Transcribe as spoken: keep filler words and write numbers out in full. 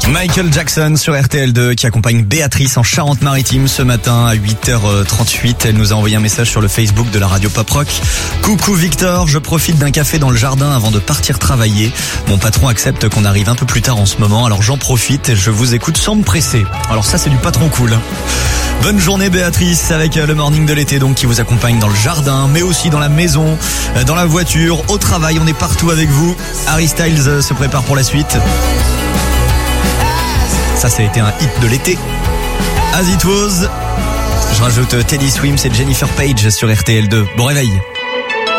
Michael Jackson sur R T L deux qui accompagne Béatrice en Charente-Maritime ce matin à huit heures trente-huit. Elle nous a envoyé un message sur le Facebook de la radio Pop Rock. Coucou Victor, je profite d'un café dans le jardin avant de partir travailler. Mon patron accepte qu'on arrive un peu plus tard en ce moment, alors j'en profite et je vous écoute sans me presser. Alors ça c'est du patron cool. Bonne journée Béatrice avec le morning de l'été donc qui vous accompagne dans le jardin mais aussi dans la maison, dans la voiture, au travail, on est partout avec vous. Harry Styles se prépare pour la suite. Ça, ça a été un hit de l'été. As It Was. Je rajoute Teddy Swims et Jennifer Page sur R T L deux. Bon réveil.